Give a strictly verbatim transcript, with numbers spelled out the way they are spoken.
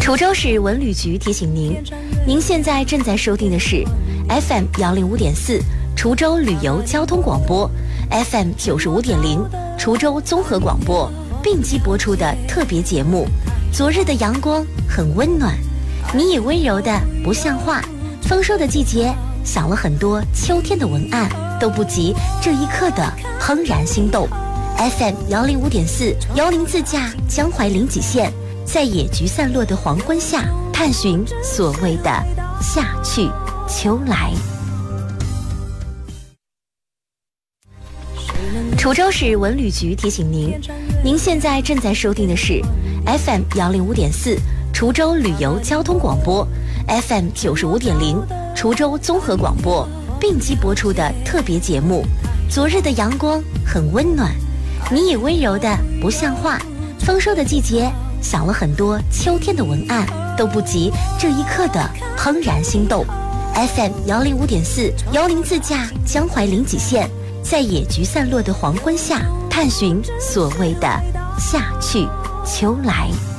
滁州市文旅局提醒您，您现在正在收听的是 F M 幺零五点四滁州旅游交通广播 ，F M 九十五点零滁州综合广播并机播出的特别节目。昨日的阳光很温暖，你已温柔的不像话，丰收的季节想了很多秋天的文案，都不及这一刻的怦然心动。F M 幺零五点四幽灵自驾江淮临济县，在野菊散落的黄昏下，探寻所谓的夏去秋来。滁州市文旅局提醒您，您现在正在收听的是 F M 幺零五点四滁州旅游交通广播 ，F M 九十五点零滁州综合广播并机播出的特别节目。昨日的阳光很温暖，你已温柔的不像话，丰收的季节想了很多秋天的文案，都不及这一刻的怦然心动。F M 幺零五点四幽灵自驾江淮临济县，在野菊散落的黄昏下，探寻所谓的夏去秋来。